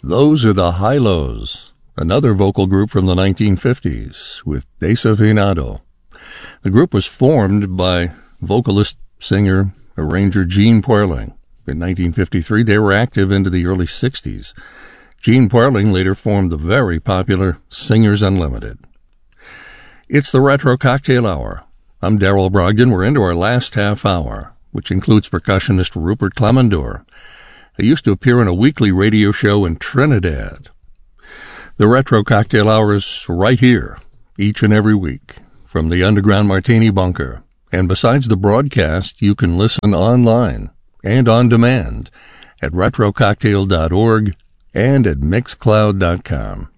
Those are the Hi-Lo's, another vocal group from the 1950s, with Desafinado. The group was formed by vocalist, singer, arranger Gene Poerling. In 1953, they were active into the early 60s. Gene Poerling later formed the very popular Singers Unlimited. It's the Retro Cocktail Hour. I'm Daryl Brogdon. We're into our last half hour, which includes percussionist Rupert Clemendor. He used to appear on a weekly radio show in Trinidad. The Retro Cocktail Hour is right here, each and every week, from the Underground Martini Bunker. And besides the broadcast, you can listen online and on demand at retrococktail.org and at mixcloud.com.